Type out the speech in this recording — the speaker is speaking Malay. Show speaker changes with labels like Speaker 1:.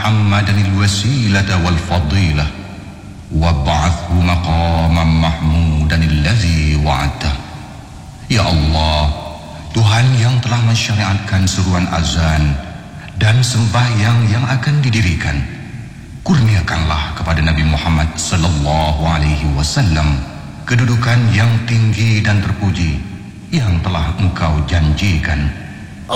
Speaker 1: محمدا الوسيلة والفضيلة وابعثه مقاما محمودا الذي وعدته. Ya Allah, Tuhan yang telah mensyariatkan seruan azan dan sembahyang yang akan didirikan, kurniakanlah kepada Nabi Muhammad sallallahu alaihi wasallam kedudukan yang tinggi dan terpuji yang telah Engkau janjikan